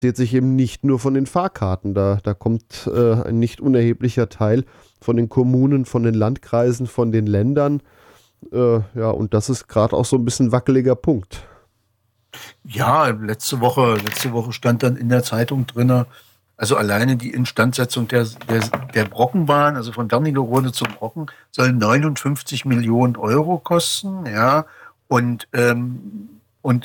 Sieht sich eben nicht nur von den Fahrkarten. Da kommt ein nicht unerheblicher Teil von den Kommunen, von den Landkreisen, von den Ländern. Ja, und das ist gerade auch so ein bisschen wackeliger Punkt. Ja, letzte Woche stand dann in der Zeitung drinne, also alleine die Instandsetzung der Brockenbahn, also von Wernigerode zum Brocken, soll 59 Millionen Euro kosten, ja. Und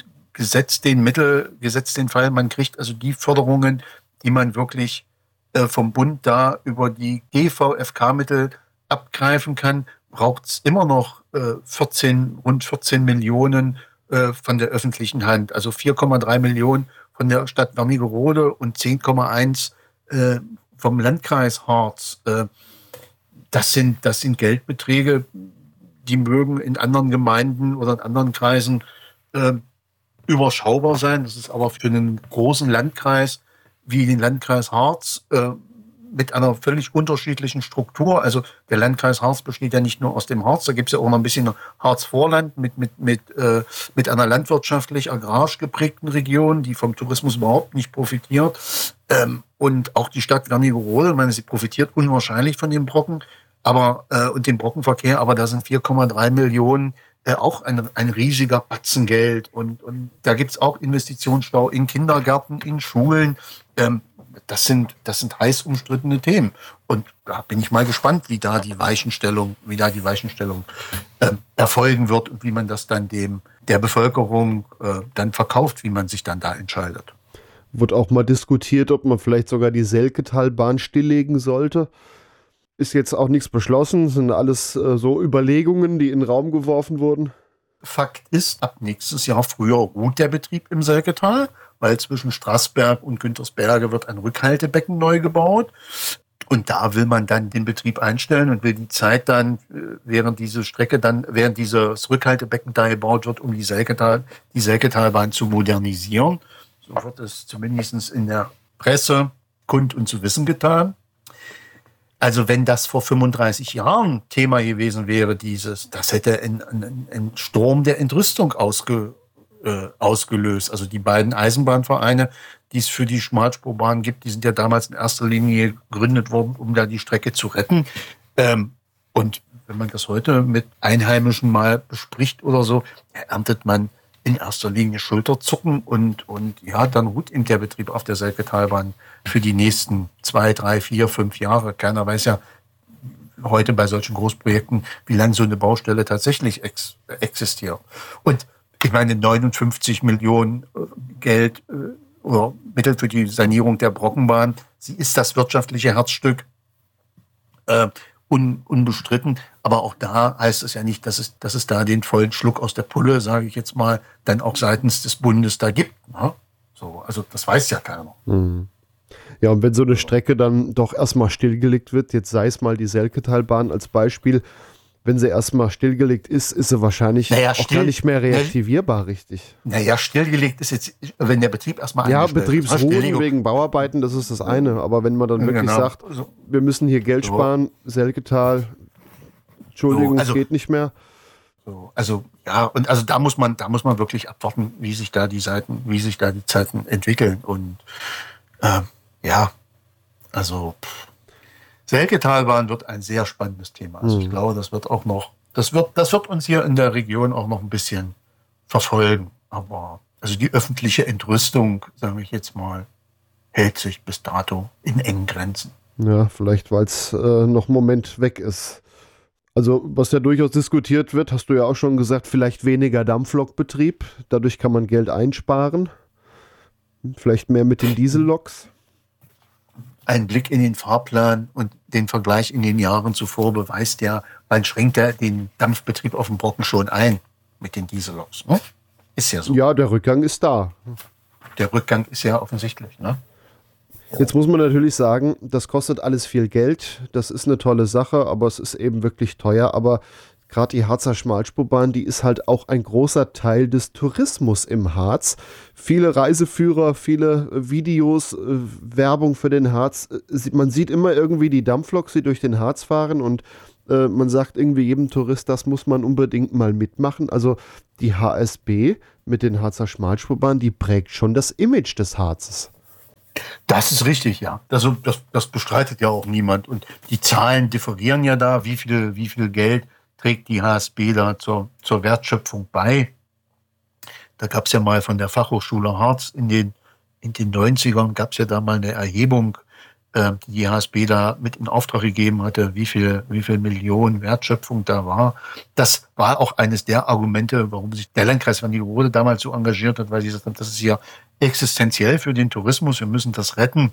gesetzt den Fall, man kriegt also die Förderungen, die man wirklich vom Bund da über die GVFK-Mittel abgreifen kann, braucht es immer noch rund 14 Millionen von der öffentlichen Hand. Also 4,3 Millionen von der Stadt Wernigerode und 10,1 vom Landkreis Harz. Das sind Geldbeträge, die mögen in anderen Gemeinden oder in anderen Kreisen äh, überschaubar sein. Das ist aber für einen großen Landkreis wie den Landkreis Harz mit einer völlig unterschiedlichen Struktur. Also der Landkreis Harz besteht ja nicht nur aus dem Harz, da gibt es ja auch noch ein bisschen Harzvorland mit einer landwirtschaftlich agrarisch geprägten Region, die vom Tourismus überhaupt nicht profitiert. Und auch die Stadt Wernigerode, ich meine, sie profitiert unwahrscheinlich von dem Brocken, und dem Brockenverkehr, aber da sind 4,3 Millionen auch ein riesiger Batzen Geld. Und da gibt es auch Investitionsstau in Kindergärten, in Schulen. Das sind heiß umstrittene Themen. Und da bin ich mal gespannt, wie da die Weichenstellung erfolgen wird und wie man das dann der Bevölkerung dann verkauft, wie man sich dann da entscheidet. Wird auch mal diskutiert, ob man vielleicht sogar die Selketalbahn stilllegen sollte. Ist jetzt auch nichts beschlossen, sind alles so Überlegungen, die in den Raum geworfen wurden. Fakt ist, ab nächstes Jahr früher ruht der Betrieb im Selketal, weil zwischen Straßberg und Güntersberge wird ein Rückhaltebecken neu gebaut. Und da will man dann den Betrieb einstellen und will die Zeit dann, während dieses Rückhaltebecken da gebaut wird, um die Selketalbahn zu modernisieren. So wird es zumindest in der Presse kund und zu wissen getan. Also wenn das vor 35 Jahren Thema gewesen wäre, das hätte einen Sturm der Entrüstung ausgelöst. Also die beiden Eisenbahnvereine, die es für die Schmalspurbahn gibt, die sind ja damals in erster Linie gegründet worden, um da die Strecke zu retten. Und wenn man das heute mit Einheimischen mal bespricht oder so, erntet man in erster Linie Schulterzucken und ja, dann ruht eben der Betrieb auf der Selketalbahn für die nächsten 2, 3, 4, 5 Jahre. Keiner weiß ja heute bei solchen Großprojekten, wie lange so eine Baustelle tatsächlich existiert. Und ich meine, 59 Millionen Geld oder Mittel für die Sanierung der Brockenbahn, sie ist das wirtschaftliche Herzstück, unbestritten. Aber auch da heißt es ja nicht, dass es da den vollen Schluck aus der Pulle, sage ich jetzt mal, dann auch seitens des Bundes da gibt. Ne? So, also das weiß ja keiner. Mhm. Ja, und wenn so eine Strecke dann doch erstmal stillgelegt wird, jetzt sei es mal die Selketalbahn als Beispiel, wenn sie erstmal stillgelegt ist, ist sie wahrscheinlich auch gar nicht mehr reaktivierbar, richtig. Naja, stillgelegt ist jetzt, wenn der Betrieb erstmal eingestellt ist. Ja, Betriebsruhen wegen Bauarbeiten, das ist das eine. Aber wenn man dann wirklich sagt, wir müssen hier Geld sparen, Selketal, Entschuldigung, es geht nicht mehr. Also da muss man wirklich abwarten, wie sich da die Zeiten entwickeln. Und Selketalbahn wird ein sehr spannendes Thema. Also ich glaube, das wird uns hier in der Region auch noch ein bisschen verfolgen. Aber also die öffentliche Entrüstung, sage ich jetzt mal, hält sich bis dato in engen Grenzen. Ja, vielleicht, weil es noch einen Moment weg ist. Also was ja durchaus diskutiert wird, hast du ja auch schon gesagt, vielleicht weniger Dampflokbetrieb. Dadurch kann man Geld einsparen. Vielleicht mehr mit den Dieselloks. Ein Blick in den Fahrplan und den Vergleich in den Jahren zuvor beweist ja, man schränkt ja den Dampfbetrieb auf dem Brocken schon ein mit den Dieselloks. Ne? Ist ja so. Ja, der Rückgang ist da. Der Rückgang ist ja offensichtlich. Ne? Jetzt muss man natürlich sagen, das kostet alles viel Geld. Das ist eine tolle Sache, aber es ist eben wirklich teuer. Aber gerade die Harzer Schmalspurbahn, die ist halt auch ein großer Teil des Tourismus im Harz. Viele Reiseführer, viele Videos, Werbung für den Harz. Man sieht immer irgendwie die Dampfloks, die durch den Harz fahren und man sagt irgendwie jedem Tourist, das muss man unbedingt mal mitmachen. Also die HSB mit den Harzer Schmalspurbahnen, die prägt schon das Image des Harzes. Das ist richtig, ja. Das bestreitet ja auch niemand. Und die Zahlen differieren ja da. Wie viel Geld trägt die HSB da zur Wertschöpfung bei? Da gab es ja mal von der Fachhochschule Harz in den 90ern gab es ja da mal eine Erhebung, die HSB da mit in Auftrag gegeben hatte, wie viel Millionen Wertschöpfung da war. Das war auch eines der Argumente, warum sich der Landkreis Wernigerode damals so engagiert hat, weil sie gesagt haben, das ist ja existenziell für den Tourismus, wir müssen das retten.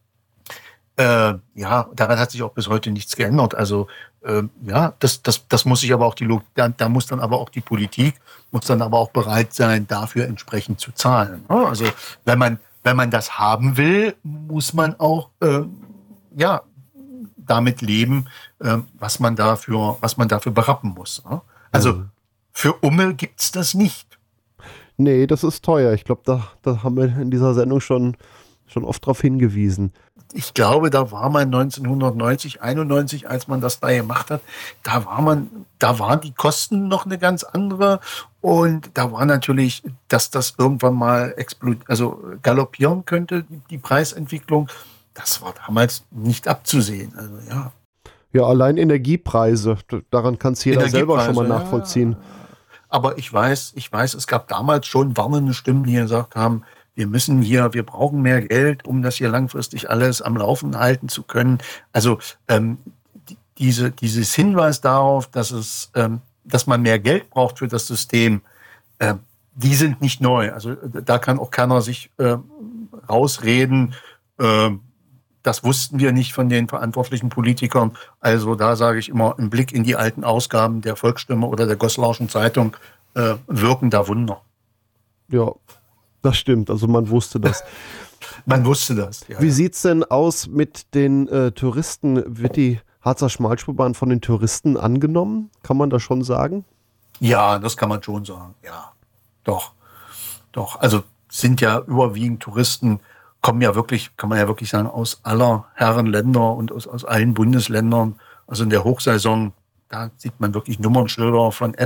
Ja, daran hat sich auch bis heute nichts geändert. Also ja, das muss sich aber auch da muss dann aber auch die Politik, muss dann aber auch bereit sein, dafür entsprechend zu zahlen. Also wenn man das haben will, muss man auch ja, damit leben, was man dafür berappen muss. Also für Umme gibt's das nicht. Nee, das ist teuer. Ich glaube, da haben wir in dieser Sendung schon oft darauf hingewiesen. Ich glaube, da war man 1990, 91, als man das da gemacht hat, da waren die Kosten noch eine ganz andere und da war natürlich, dass das irgendwann mal galoppieren könnte, die Preisentwicklung, das war damals nicht abzusehen. Also ja. Ja, allein Energiepreise, daran kann es jeder selber schon mal nachvollziehen. Ja. Aber ich weiß, es gab damals schon warnende Stimmen, die gesagt haben, wir brauchen mehr Geld, um das hier langfristig alles am Laufen halten zu können. Also dieses Hinweis darauf, dass man mehr Geld braucht für das System, die sind nicht neu. Also da kann auch keiner sich rausreden. Das wussten wir nicht von den verantwortlichen Politikern. Also da sage ich immer, ein Blick in die alten Ausgaben der Volksstimme oder der Goslarschen Zeitung wirken da Wunder. Ja, das stimmt. Also man wusste das. Man wusste das, ja. Wie sieht es denn aus mit den Touristen? Wird die Harzer Schmalspurbahn von den Touristen angenommen? Kann man das schon sagen? Ja, das kann man schon sagen. Ja, doch. Also sind ja überwiegend Touristen, kommen ja wirklich, kann man ja wirklich sagen, aus aller Herren Länder und aus allen Bundesländern. Also in der Hochsaison, da sieht man wirklich Nummernschilder von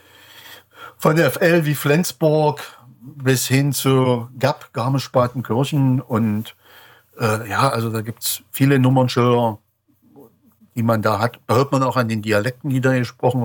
der FL wie Flensburg bis hin zu GAP, Garmisch-Partenkirchen. Und ja, also da gibt's viele Nummernschilder, die man da hat. Da hört man auch an den Dialekten, die da gesprochen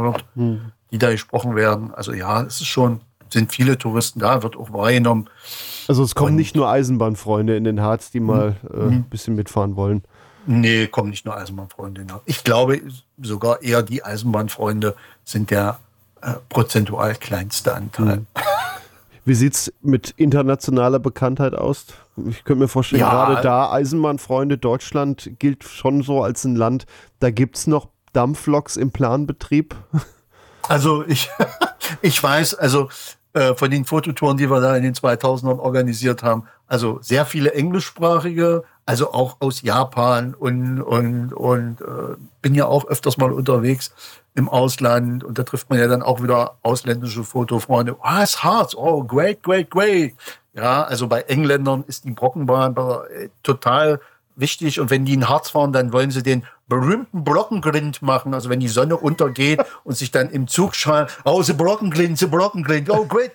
werden. Also ja, es ist schon, sind viele Touristen da, wird auch wahrgenommen. Also es kommen nicht nur Eisenbahnfreunde in den Harz, die mal ein bisschen mitfahren wollen. Nee, kommen nicht nur Eisenbahnfreunde in den Harz. Ich glaube sogar eher die Eisenbahnfreunde sind der prozentual kleinste Anteil. Wie sieht es mit internationaler Bekanntheit aus? Ich könnte mir vorstellen, gerade da Eisenbahnfreunde, Deutschland gilt schon so als ein Land, da gibt es noch Dampfloks im Planbetrieb. Also ich weiß, also von den Fototouren, die wir da in den 2000ern organisiert haben, also sehr viele englischsprachige, also auch aus Japan und bin ja auch öfters mal unterwegs im Ausland und da trifft man ja dann auch wieder ausländische Fotofreunde. Oh, it's hard. Oh, great. Ja, also bei Engländern ist die Brockenbahn total wichtig und wenn die in Harz fahren, dann wollen sie den berühmten Brockengrind machen, also wenn die Sonne untergeht und sich dann im Zug schreien, oh, the Brockengrind, oh, great.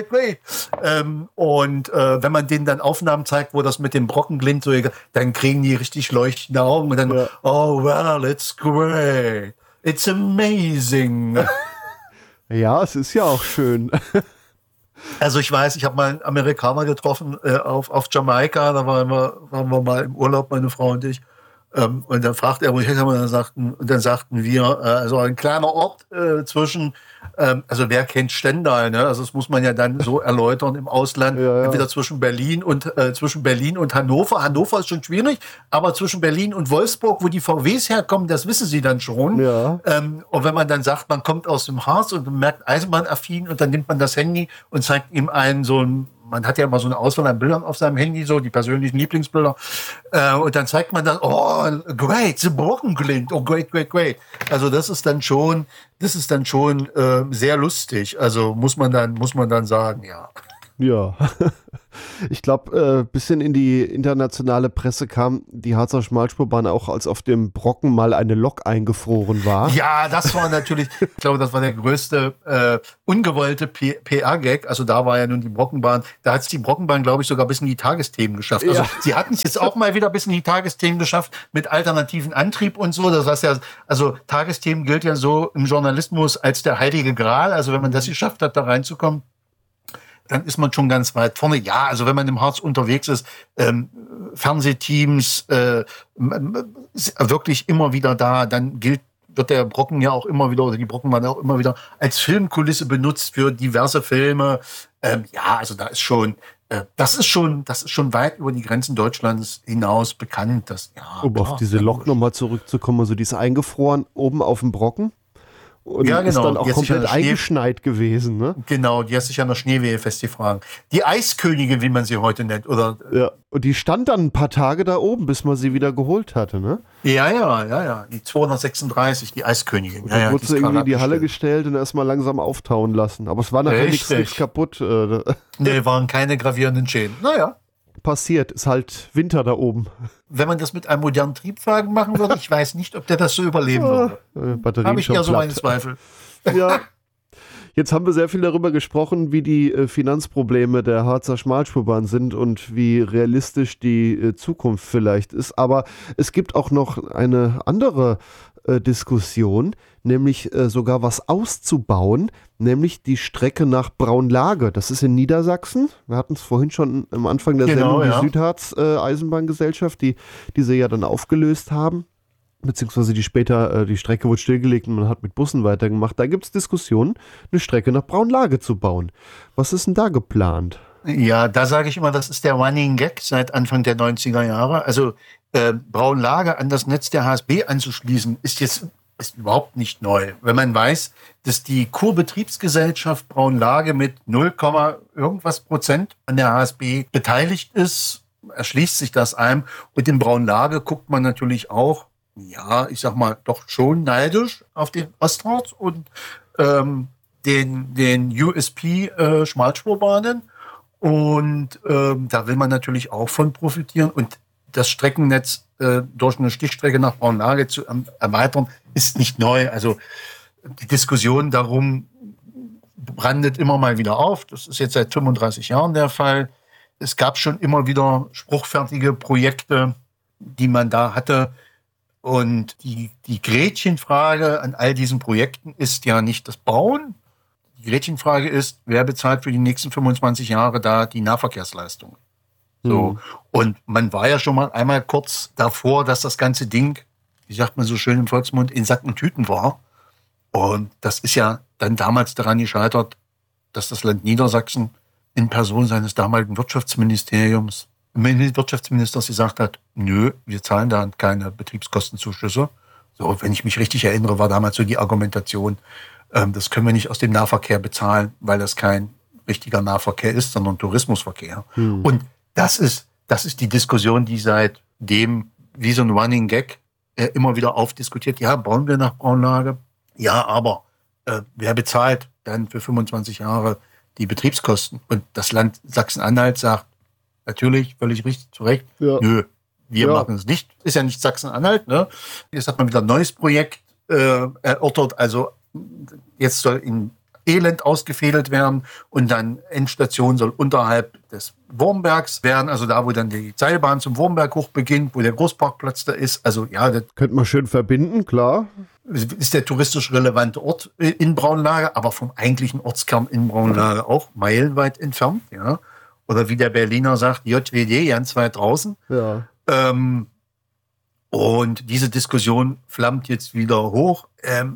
Und wenn man denen dann Aufnahmen zeigt, wo das mit dem Brockengrind so, dann kriegen die richtig leuchtende Augen und dann, oh, well, it's great. It's amazing. Ja, es ist ja auch schön. Also ich weiß, ich habe mal einen Amerikaner getroffen auf Jamaika, da waren wir mal im Urlaub, meine Frau und ich. Und dann fragte er, wo ich herkomme, und dann sagten wir, also ein kleiner Ort zwischen, also wer kennt Stendal, ne? Also das muss man ja dann so erläutern im Ausland, entweder zwischen Berlin und Hannover. Hannover ist schon schwierig, aber zwischen Berlin und Wolfsburg, wo die VWs herkommen, das wissen sie dann schon. Ja. Und wenn man dann sagt, man kommt aus dem Harz und merkt Eisenbahnaffin und dann nimmt man das Handy und zeigt ihm man hat ja immer so eine Auswahl an Bildern auf seinem Handy, so die persönlichen Lieblingsbilder. Und dann zeigt man dann, oh, great, the Brockengrind, oh, great. Also das ist dann schon sehr lustig. Also muss man dann sagen, ja. Ja. Ich glaube, bisschen in die internationale Presse kam die Harzer Schmalspurbahn auch, als auf dem Brocken mal eine Lok eingefroren war. Ja, das war natürlich, ich glaube, das war der größte ungewollte PR-Gag. Also da war ja nun die Brockenbahn, da hat es die Brockenbahn, glaube ich, sogar bis in die Tagesthemen geschafft. Also sie hatten es jetzt auch mal wieder bis in die Tagesthemen geschafft mit alternativen Antrieb und so. Das heißt ja, also Tagesthemen gilt ja so im Journalismus als der heilige Gral. Also wenn man das geschafft hat, da reinzukommen, dann ist man schon ganz weit vorne. Ja, also wenn man im Harz unterwegs ist, Fernsehteams wirklich immer wieder da, dann wird der Brocken ja auch immer wieder, oder die Brockenbahn auch immer wieder als Filmkulisse benutzt für diverse Filme. Ja, also das ist schon weit über die Grenzen Deutschlands hinaus bekannt. Um auf diese Lok nochmal zurückzukommen, also die ist eingefroren oben auf dem Brocken. Und ja, genau. Ist dann auch komplett eingeschneit gewesen, ne? Genau, die hat sich an der Schneewehe festgefahren. Die Eiskönigin, wie man sie heute nennt, oder? Ja, und die stand dann ein paar Tage da oben, bis man sie wieder geholt hatte, ne? Ja. Die 236, die Eiskönigin. Dann wurde sie irgendwie in die Halle gestellt und erstmal langsam auftauen lassen. Aber es war nachher nichts kaputt. Nee, waren keine gravierenden Schäden. Naja. Passiert, ist halt Winter da oben. Wenn man das mit einem modernen Triebwagen machen würde, ich weiß nicht, ob der das so überleben würde. Habe ich ja so meine Zweifel. Ja. Jetzt haben wir sehr viel darüber gesprochen, wie die Finanzprobleme der Harzer Schmalspurbahn sind und wie realistisch die Zukunft vielleicht ist. Aber es gibt auch noch eine andere Diskussion, nämlich sogar was auszubauen, nämlich die Strecke nach Braunlage. Das ist in Niedersachsen. Wir hatten es vorhin schon am Anfang der Sendung, die Südharz Eisenbahngesellschaft, die sie ja dann aufgelöst haben. Beziehungsweise die Strecke wurde stillgelegt und man hat mit Bussen weitergemacht. Da gibt es Diskussionen, eine Strecke nach Braunlage zu bauen. Was ist denn da geplant? Ja, da sage ich immer, das ist der Running Gag seit Anfang der 90er Jahre. Also Braunlage an das Netz der HSB anzuschließen, ist überhaupt nicht neu. Wenn man weiß, dass die Kurbetriebsgesellschaft Braunlage mit 0, irgendwas Prozent an der HSB beteiligt ist, erschließt sich das einem. Und in Braunlage guckt man natürlich auch, ja, ich sag mal, doch schon neidisch auf den Ostharz und den USP Schmalspurbahnen. Und da will man natürlich auch von profitieren. Und das Streckennetz durch eine Stichstrecke nach Braunlage zu erweitern, ist nicht neu. Also die Diskussion darum brandet immer mal wieder auf. Das ist jetzt seit 35 Jahren der Fall. Es gab schon immer wieder spruchfertige Projekte, die man da hatte. Und die Gretchenfrage an all diesen Projekten ist ja nicht das Bauen. Die Gretchenfrage ist, wer bezahlt für die nächsten 25 Jahre da die Nahverkehrsleistung? So. Und man war ja schon mal einmal kurz davor, dass das ganze Ding, wie sagt man so schön im Volksmund, in Sack und Tüten war. Und das ist ja dann damals daran gescheitert, dass das Land Niedersachsen in Person seines damaligen Wirtschaftsministers gesagt hat, nö, wir zahlen da keine Betriebskostenzuschüsse. So, wenn ich mich richtig erinnere, war damals so die Argumentation, das können wir nicht aus dem Nahverkehr bezahlen, weil das kein richtiger Nahverkehr ist, sondern Tourismusverkehr. Und das ist die Diskussion, die seitdem wie so ein Running Gag immer wieder aufdiskutiert. Ja, bauen wir nach Braunlage? Ja, aber wer bezahlt dann für 25 Jahre die Betriebskosten? Und das Land Sachsen-Anhalt sagt, natürlich, völlig richtig, zu Recht, nö, wir machen es nicht. Ist ja nicht Sachsen-Anhalt, ne? Jetzt hat man wieder ein neues Projekt erörtert, also jetzt soll in Elend ausgefädelt werden und dann Endstation soll unterhalb des Wurmbergs werden, also da, wo dann die Seilbahn zum Wurmberg hoch beginnt, wo der Großparkplatz da ist. Also ja, das könnte man schön verbinden, klar. Ist der touristisch relevante Ort in Braunlage, aber vom eigentlichen Ortskern in Braunlage auch meilenweit entfernt, ja. Oder wie der Berliner sagt, JWD, ganz weit draußen. Ja. Und diese Diskussion flammt jetzt wieder hoch,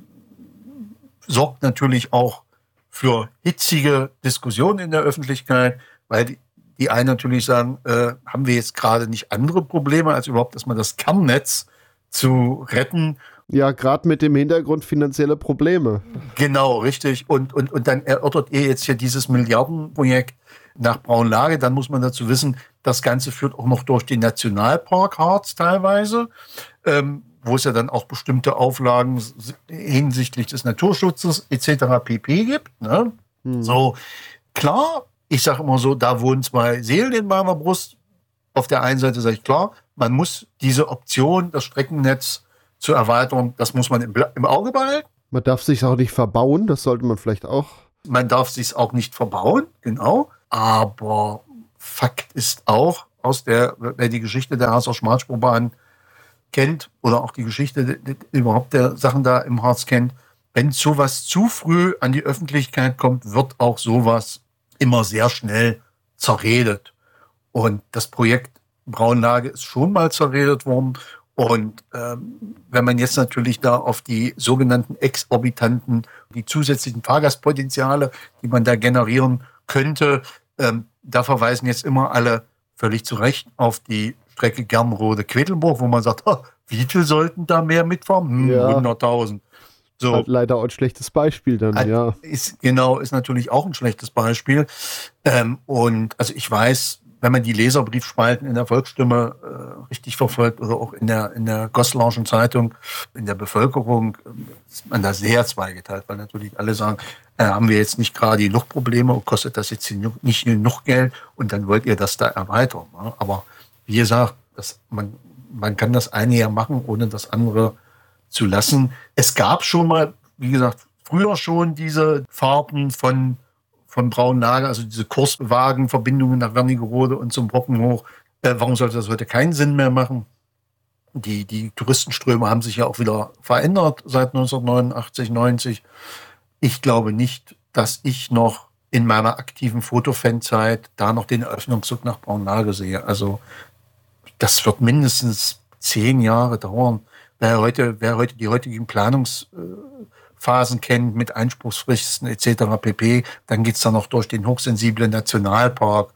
sorgt natürlich auch für hitzige Diskussionen in der Öffentlichkeit, weil die einen natürlich sagen, haben wir jetzt gerade nicht andere Probleme, als überhaupt erstmal das Kernnetz zu retten. Ja, gerade mit dem Hintergrund finanzielle Probleme. Genau, richtig. Und dann erörtert ihr jetzt hier dieses Milliardenprojekt nach Braunlage. Dann muss man dazu wissen, das Ganze führt auch noch durch den Nationalpark Harz teilweise, wo es ja dann auch bestimmte Auflagen hinsichtlich des Naturschutzes etc. pp. gibt. Ne? So, klar, Ich sage immer so, da wohnen zwei Seelen in meiner Brust. Auf der einen Seite sage ich, klar, man muss diese Option, das Streckennetz zu erweitern, das muss man im Auge behalten. Man darf sich auch nicht verbauen, das sollte man vielleicht auch. Man darf sich auch nicht verbauen, genau. Aber Fakt ist auch, wer die Geschichte der Harzer Schmalspurbahn kennt oder auch die Geschichte überhaupt der Sachen da im Harz kennt, wenn sowas zu früh an die Öffentlichkeit kommt, wird auch sowas immer sehr schnell zerredet. Und das Projekt Braunlage ist schon mal zerredet worden. Und wenn man jetzt natürlich da auf die sogenannten exorbitanten, die zusätzlichen Fahrgastpotenziale, die man da generieren könnte, da verweisen jetzt immer alle völlig zu Recht auf die Strecke Gernrode-Quedlinburg, wo man sagt, wie viel sollten da mehr mitfahren? 100.000. So. Halt leider auch ein schlechtes Beispiel dann, ja. Ist natürlich auch ein schlechtes Beispiel. Und also ich weiß, wenn man die Leserbriefspalten in der Volksstimme richtig verfolgt oder auch in der Goslarschen Zeitung, in der Bevölkerung, ist man da sehr zweigeteilt, weil natürlich alle sagen, haben wir jetzt nicht gerade genug Probleme, kostet das jetzt nicht genug Geld und dann wollt ihr das da erweitern. Ne? Aber wie gesagt, man kann das eine ja machen, ohne das andere zu lassen. Es gab schon mal, wie gesagt, früher schon diese Fahrten von Braunlage, also diese Kurswagenverbindungen nach Wernigerode und zum Brocken hoch. Warum sollte das heute keinen Sinn mehr machen? Die Touristenströme haben sich ja auch wieder verändert seit 1989, 90. Ich glaube nicht, dass ich noch in meiner aktiven Fotofanzeit da noch den Eröffnungszug nach Braunlage sehe. Also das wird mindestens 10 Jahre dauern. Wer heute die heutigen Planungsphasen kennt mit Einspruchsfristen etc. pp., dann geht es dann noch durch den hochsensiblen Nationalpark.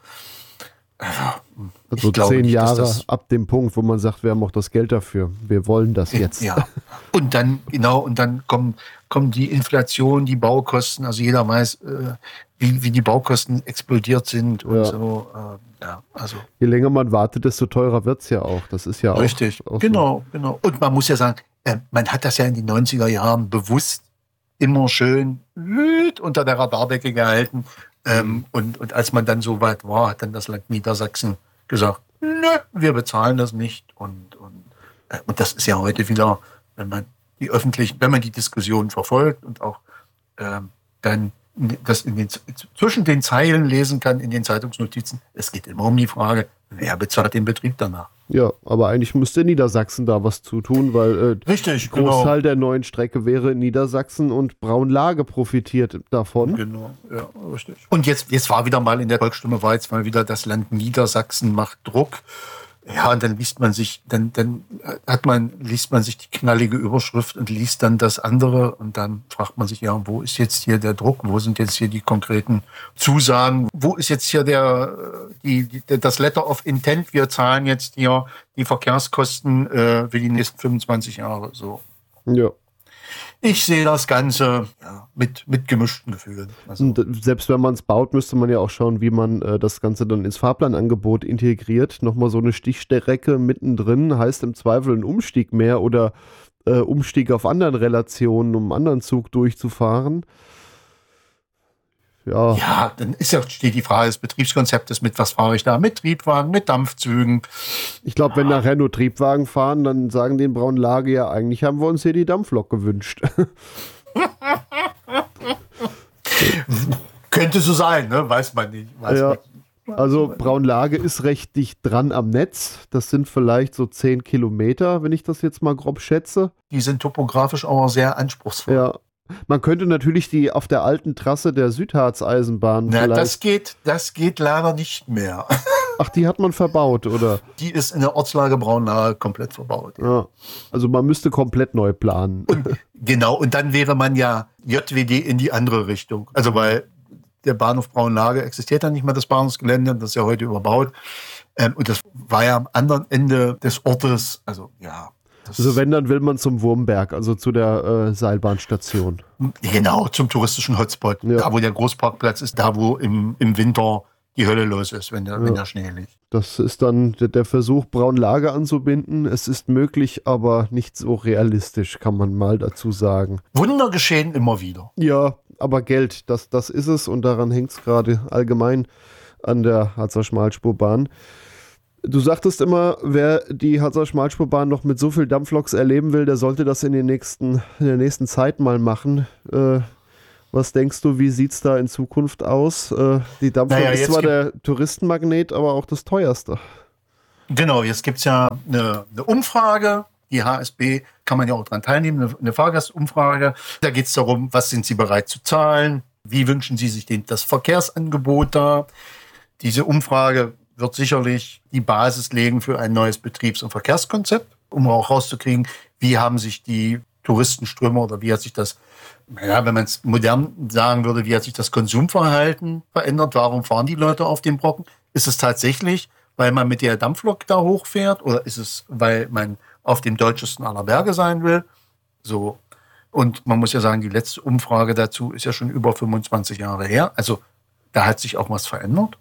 Also 10 Jahre ab dem Punkt, wo man sagt, wir haben auch das Geld dafür. Wir wollen das jetzt. Ja. Und dann kommen die Inflation, die Baukosten, also jeder weiß, wie die Baukosten explodiert sind und so. Also. Je länger man wartet, desto teurer wird es ja auch. Das ist ja auch. Richtig, auch genau. Und man muss ja sagen, man hat das ja in den 90er Jahren bewusst immer schön unter der Radardecke gehalten. Und als man dann so weit war, hat dann das Land Niedersachsen gesagt, nö, wir bezahlen das nicht. Und das ist ja heute wieder, wenn man die Diskussion verfolgt und auch dann das zwischen den Zeilen lesen kann in den Zeitungsnotizen, es geht immer um die Frage, wer bezahlt den Betrieb danach? Ja, aber eigentlich müsste Niedersachsen da was zu tun, weil richtig, Großteil der neuen Strecke wäre in Niedersachsen und Braunlage profitiert davon. Genau, ja, richtig. Und jetzt war wieder mal in der Volksstimme, das Land Niedersachsen macht Druck. Ja, und dann liest man sich die knallige Überschrift und liest dann das andere und dann fragt man sich, ja, wo ist jetzt hier der Druck? Wo sind jetzt hier die konkreten Zusagen? Wo ist jetzt hier das Letter of Intent? Wir zahlen jetzt hier die Verkehrskosten für die nächsten 25 Jahre, so. Ja. Ich sehe das Ganze mit gemischten Gefühlen. Also. Und selbst wenn man es baut, müsste man ja auch schauen, wie man das Ganze dann ins Fahrplanangebot integriert. Nochmal so eine Stichstrecke mittendrin heißt im Zweifel ein Umstieg mehr oder Umstieg auf anderen Relationen, um einen anderen Zug durchzufahren. Ja, dann steht die Frage des Betriebskonzeptes mit, was fahre ich da? Mit Triebwagen, mit Dampfzügen. Ich glaube, wenn nachher nur Triebwagen fahren, dann sagen die in Braunlage, ja, eigentlich haben wir uns hier die Dampflok gewünscht. Könnte so sein, ne? Weiß man nicht. Also Braunlage ist recht dicht dran am Netz. Das sind vielleicht so 10 Kilometer, wenn ich das jetzt mal grob schätze. Die sind topografisch aber sehr anspruchsvoll. Ja. Man könnte natürlich die auf der alten Trasse der Südharz-Eisenbahn das geht leider nicht mehr. Ach, die hat man verbaut, oder? Die ist in der Ortslage Braunlage komplett verbaut. Ja. Also man müsste komplett neu planen. Und dann wäre man ja JWD in die andere Richtung. Also weil der Bahnhof Braunlage existiert dann nicht mehr, das Bahnhofsgelände, das ist ja heute überbaut. Und das war ja am anderen Ende des Ortes, also ja. Also wenn, dann will man zum Wurmberg, also zu der Seilbahnstation. Genau, zum touristischen Hotspot. Ja. Da, wo der Großparkplatz ist, da, wo im Winter die Hölle los ist, wenn der Schnee liegt. Das ist dann der Versuch, Braunlage anzubinden. Es ist möglich, aber nicht so realistisch, kann man mal dazu sagen. Wunder geschehen immer wieder. Ja, aber Geld, das ist es und daran hängt es gerade allgemein an der Harzer Schmalspurbahn. Du sagtest immer, wer die Harzer Schmalspurbahn noch mit so viel Dampfloks erleben will, der sollte das in der nächsten Zeit mal machen. Was denkst du, wie sieht es da in Zukunft aus? Die Dampflok ist zwar der Touristenmagnet, aber auch das teuerste. Genau, jetzt gibt es ja eine Umfrage. Die HSB kann man ja auch daran teilnehmen, eine Fahrgastumfrage. Da geht es darum, was sind Sie bereit zu zahlen? Wie wünschen Sie sich das Verkehrsangebot da? Diese Umfrage wird sicherlich die Basis legen für ein neues Betriebs- und Verkehrskonzept, um auch rauszukriegen, wie haben sich die Touristenströme oder wie hat sich das, wenn man es modern sagen würde, wie hat sich das Konsumverhalten verändert? Warum fahren die Leute auf den Brocken? Ist es tatsächlich, weil man mit der Dampflok da hochfährt oder ist es, weil man auf dem deutschesten aller Berge sein will? So. Und man muss ja sagen, die letzte Umfrage dazu ist ja schon über 25 Jahre her. Also da hat sich auch was verändert.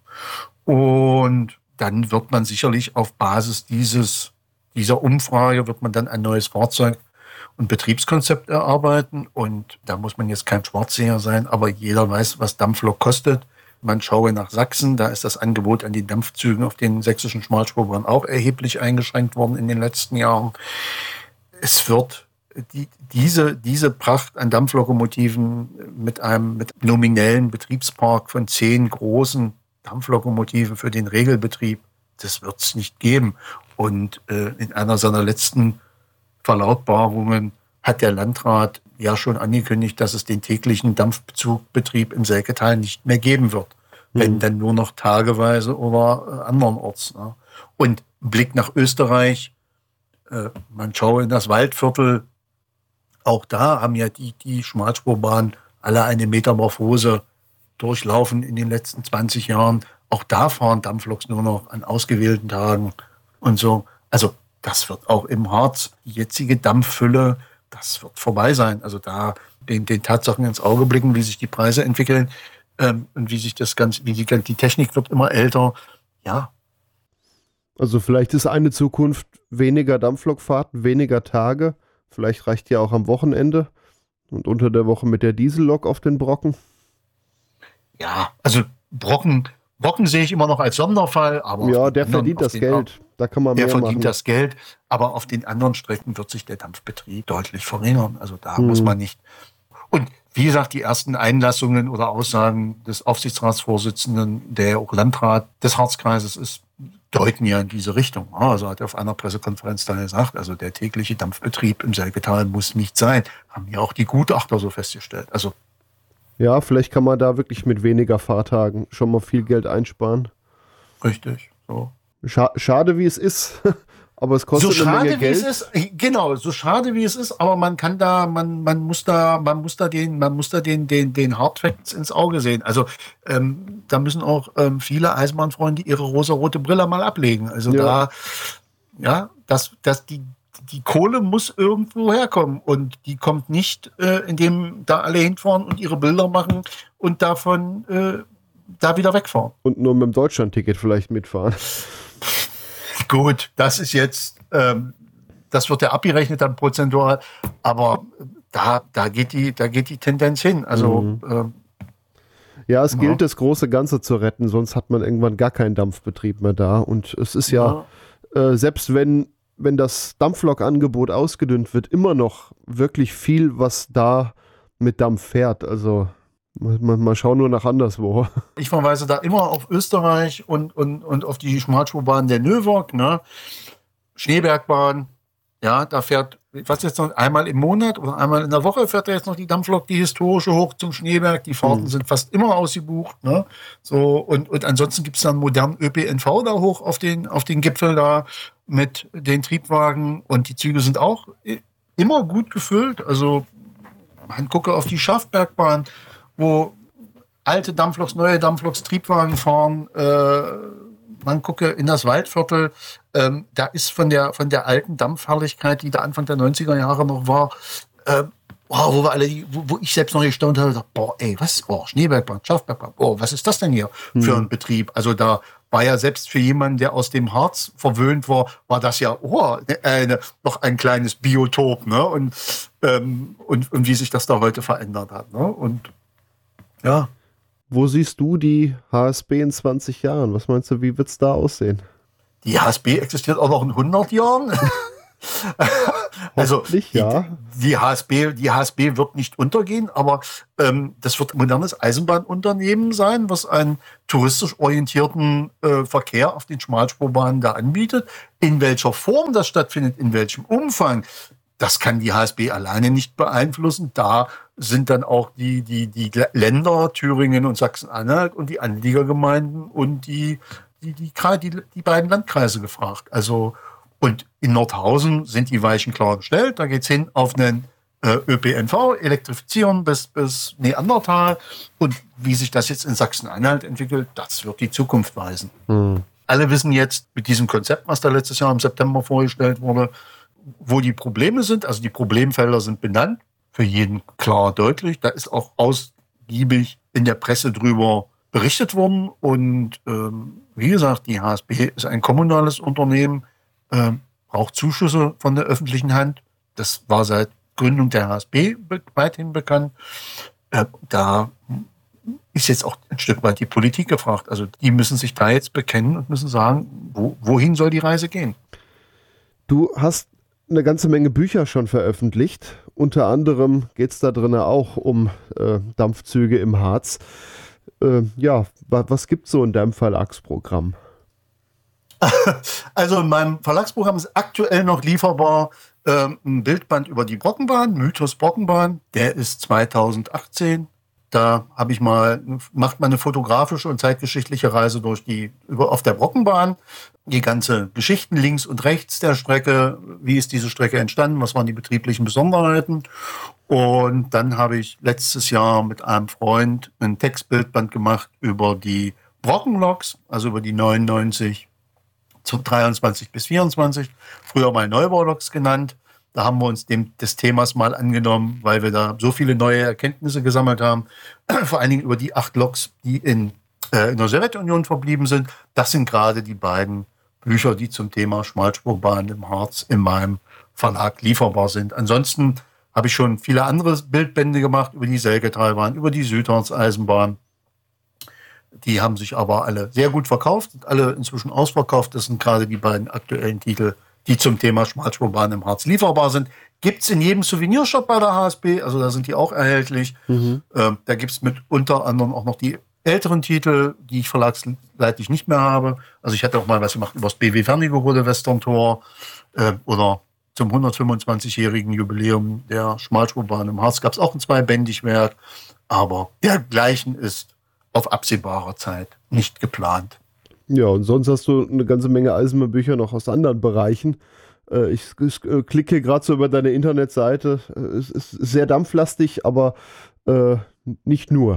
Und dann wird man sicherlich auf Basis dieser Umfrage wird man dann ein neues Fahrzeug- und Betriebskonzept erarbeiten. Und da muss man jetzt kein Schwarzseher sein, aber jeder weiß, was Dampflok kostet. Man schaue nach Sachsen, da ist das Angebot an den Dampfzügen auf den sächsischen Schmalspurbahnen auch erheblich eingeschränkt worden in den letzten Jahren. Es wird diese Pracht an Dampflokomotiven mit nominellen Betriebspark von 10 großen Dampflokomotiven für den Regelbetrieb, das wird es nicht geben. Und in einer seiner letzten Verlautbarungen hat der Landrat ja schon angekündigt, dass es den täglichen Dampfzugbetrieb im Selketal nicht mehr geben wird. Wenn dann nur noch tageweise oder andernorts. Ne? Und Blick nach Österreich, man schaue in das Waldviertel, auch da haben ja die Schmalspurbahnen alle eine Metamorphose durchlaufen in den letzten 20 Jahren. Auch da fahren Dampfloks nur noch an ausgewählten Tagen und so. Also das wird auch im Harz, die jetzige Dampffülle, das wird vorbei sein. Also da den Tatsachen ins Auge blicken, wie sich die Preise entwickeln und wie sich das Ganze, die Technik wird immer älter. Ja. Also vielleicht ist eine Zukunft weniger Dampflokfahrten, weniger Tage. Vielleicht reicht ja auch am Wochenende und unter der Woche mit der Diesellok auf den Brocken. Ja, also Brocken sehe ich immer noch als Sonderfall. Aber ja, der verdient das Geld. Da kann man mehr machen. Der verdient das Geld, aber auf den anderen Strecken wird sich der Dampfbetrieb deutlich verringern. Also da muss man nicht. Und wie gesagt, die ersten Einlassungen oder Aussagen des Aufsichtsratsvorsitzenden, der auch Landrat des Harzkreises ist, deuten ja in diese Richtung. Also hat er auf einer Pressekonferenz dann gesagt, also der tägliche Dampfbetrieb im Selketal muss nicht sein. Haben ja auch die Gutachter so festgestellt. Also ja, vielleicht kann man da wirklich mit weniger Fahrtagen schon mal viel Geld einsparen. Richtig. So. Schade, wie es ist, aber es kostet eine Menge Geld. So schade, wie es ist, genau, so schade, wie es ist, aber man kann da, man muss da den Hardfacts ins Auge sehen. Also da müssen auch viele Eisenbahnfreunde ihre rosarote Brille mal ablegen. Also die Kohle muss irgendwo herkommen und die kommt nicht, indem da alle hinfahren und ihre Bilder machen und davon da wieder wegfahren. Und nur mit dem Deutschlandticket vielleicht mitfahren. Gut, das ist jetzt, das wird ja abgerechnet dann prozentual, aber da geht die Tendenz hin. Also ja, es gilt, das große Ganze zu retten, sonst hat man irgendwann gar keinen Dampfbetrieb mehr da. Und es ist selbst wenn das Dampflok-Angebot ausgedünnt wird, immer noch wirklich viel, was da mit Dampf fährt. Also mal schauen nur nach anderswo. Ich verweise da immer auf Österreich und auf die Schmalspurbahn der Nöwerk, ne? Schneebergbahn, ja, da fährt, was jetzt noch einmal im Monat oder einmal in der Woche fährt da jetzt noch die Dampflok, die historische hoch zum Schneeberg. Die Fahrten sind fast immer ausgebucht, ne? So, und ansonsten gibt es dann modernen ÖPNV da hoch auf den Gipfel da mit den Triebwagen und die Züge sind auch immer gut gefüllt. Also man gucke auf die Schafbergbahn, wo alte Dampfloks, neue Dampfloks, Triebwagen fahren. Man gucke in das Waldviertel. Da ist von der alten Dampfherrlichkeit, die da Anfang der 90er Jahre noch war, wo ich selbst noch gestaunt habe, boah, ey, was? Oh, Schneebergbahn, Schafbergbahn, oh, was ist das denn hier für ein Betrieb? Also da war ja selbst für jemanden, der aus dem Harz verwöhnt war das ja noch ein kleines Biotop, ne? Und wie sich das da heute verändert hat, ne? Und Ja. Wo siehst du die HSB in 20 Jahren? Was meinst du, wie wird es da aussehen? Die HSB existiert auch noch in 100 Jahren. Also die HSB wird nicht untergehen, aber das wird ein modernes Eisenbahnunternehmen sein, was einen touristisch orientierten Verkehr auf den Schmalspurbahnen da anbietet. In welcher Form das stattfindet, in welchem Umfang, das kann die HSB alleine nicht beeinflussen. Da sind dann auch die Länder, Thüringen und Sachsen-Anhalt und die Anliegergemeinden und die beiden Landkreise gefragt. Also, und in Nordhausen sind die Weichen klar gestellt. Da geht's hin auf einen ÖPNV, elektrifizieren bis Neandertal. Und wie sich das jetzt in Sachsen-Anhalt entwickelt, das wird die Zukunft weisen. Alle wissen jetzt mit diesem Konzept, was da letztes Jahr im September vorgestellt wurde, wo die Probleme sind. Also die Problemfelder sind benannt, für jeden klar deutlich. Da ist auch ausgiebig in der Presse drüber berichtet worden. Und wie gesagt, die HSB ist ein kommunales Unternehmen, braucht Zuschüsse von der öffentlichen Hand. Das war seit Gründung der HSB weithin bekannt. Da ist jetzt auch ein Stück weit die Politik gefragt. Also die müssen sich da jetzt bekennen und müssen sagen, wohin soll die Reise gehen? Du hast eine ganze Menge Bücher schon veröffentlicht. Unter anderem geht es da drin auch um Dampfzüge im Harz. Was gibt es so in deinem Verlagsprogramm? Also in meinem Verlagsprogramm ist aktuell noch lieferbar ein Bildband über die Brockenbahn, Mythos Brockenbahn. Der ist 2018. Da macht man eine fotografische und zeitgeschichtliche Reise auf der Brockenbahn. Die ganze Geschichten links und rechts der Strecke. Wie ist diese Strecke entstanden? Was waren die betrieblichen Besonderheiten? Und dann habe ich letztes Jahr mit einem Freund ein Textbildband gemacht über die Brockenloks, also über die 99 zu 23 bis 24, früher mal Neubauloks genannt. Da haben wir uns des Themas mal angenommen, weil wir da so viele neue Erkenntnisse gesammelt haben. Vor allen Dingen über die 8 Loks, die in der Sowjetunion verblieben sind. Das sind gerade die beiden Bücher, die zum Thema Schmalspurbahn im Harz in meinem Verlag lieferbar sind. Ansonsten habe ich schon viele andere Bildbände gemacht über die Selketalbahn, über die Südharz-Eisenbahn. Die haben sich aber alle sehr gut verkauft, sind alle inzwischen ausverkauft. Das sind gerade die beiden aktuellen Titel, die zum Thema Schmalspurbahn im Harz lieferbar sind. Gibt es in jedem Souvenirshop bei der HSB, also da sind die auch erhältlich. Da gibt es mit unter anderem auch noch die älteren Titel, die ich verlagsleitlich nicht mehr habe. Also ich hatte auch mal was gemacht über das BW Wernigerode Westerntor oder zum 125-jährigen Jubiläum der Schmalspurbahn im Harz gab es auch ein 2-bändig Werk. Aber dergleichen ist auf absehbare Zeit nicht geplant. Ja, und sonst hast du eine ganze Menge Eisenbahnbücher noch aus anderen Bereichen. Ich klicke gerade so über deine Internetseite. Es ist sehr dampflastig, aber nicht nur.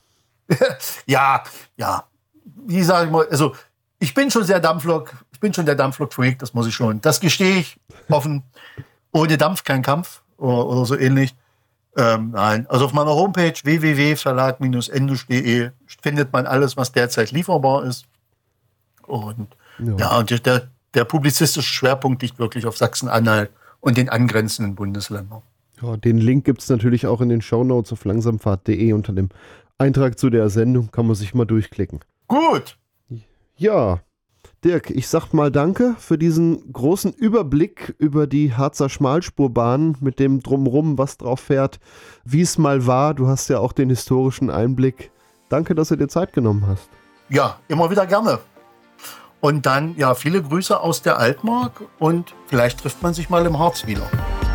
Ja. Wie sage ich mal, also ich bin schon der Dampflok-Freak, das muss ich schon. Das gestehe ich offen. Ohne Dampf kein Kampf oder so ähnlich. Nein, also auf meiner Homepage www.verlag-endisch.de findet man alles, was derzeit lieferbar ist. Und und der publizistische Schwerpunkt liegt wirklich auf Sachsen-Anhalt und den angrenzenden Bundesländern. Ja, den Link gibt es natürlich auch in den Shownotes auf langsamfahrt.de unter dem Eintrag zu der Sendung, kann man sich mal durchklicken. Gut. Ja, Dirk, ich sag mal danke für diesen großen Überblick über die Harzer Schmalspurbahn mit dem Drumrum, was drauf fährt, wie es mal war. Du hast ja auch den historischen Einblick. Danke, dass du dir Zeit genommen hast. Ja, immer wieder gerne. Und dann, viele Grüße aus der Altmark und vielleicht trifft man sich mal im Harz wieder.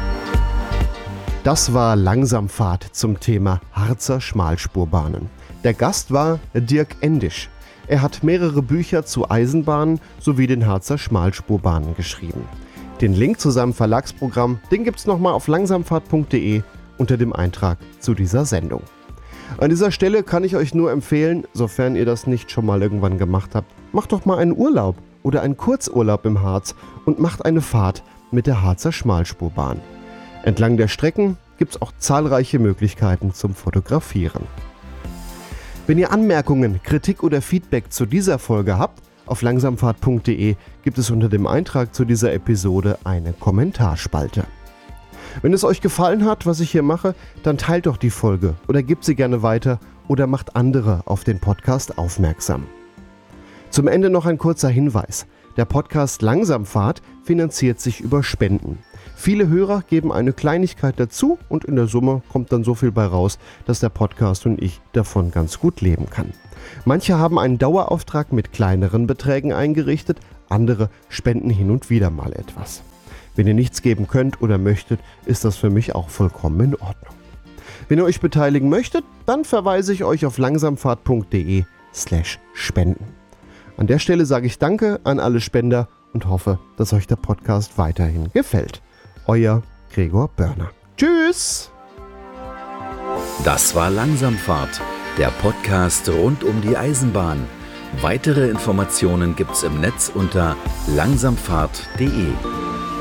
Das war Langsamfahrt zum Thema Harzer Schmalspurbahnen. Der Gast war Dirk Endisch. Er hat mehrere Bücher zu Eisenbahnen sowie den Harzer Schmalspurbahnen geschrieben. Den Link zu seinem Verlagsprogramm, den gibt's nochmal auf langsamfahrt.de unter dem Eintrag zu dieser Sendung. An dieser Stelle kann ich euch nur empfehlen, sofern ihr das nicht schon mal irgendwann gemacht habt, macht doch mal einen Urlaub oder einen Kurzurlaub im Harz und macht eine Fahrt mit der Harzer Schmalspurbahn. Entlang der Strecken gibt's auch zahlreiche Möglichkeiten zum Fotografieren. Wenn ihr Anmerkungen, Kritik oder Feedback zu dieser Folge habt, auf langsamfahrt.de gibt es unter dem Eintrag zu dieser Episode eine Kommentarspalte. Wenn es euch gefallen hat, was ich hier mache, dann teilt doch die Folge oder gebt sie gerne weiter oder macht andere auf den Podcast aufmerksam. Zum Ende noch ein kurzer Hinweis. Der Podcast Langsamfahrt finanziert sich über Spenden. Viele Hörer geben eine Kleinigkeit dazu und in der Summe kommt dann so viel bei raus, dass der Podcast und ich davon ganz gut leben kann. Manche haben einen Dauerauftrag mit kleineren Beträgen eingerichtet, andere spenden hin und wieder mal etwas. Wenn ihr nichts geben könnt oder möchtet, ist das für mich auch vollkommen in Ordnung. Wenn ihr euch beteiligen möchtet, dann verweise ich euch auf langsamfahrt.de/spenden. An der Stelle sage ich Danke an alle Spender und hoffe, dass euch der Podcast weiterhin gefällt. Euer Gregor Börner. Tschüss! Das war Langsamfahrt, der Podcast rund um die Eisenbahn. Weitere Informationen gibt's im Netz unter langsamfahrt.de.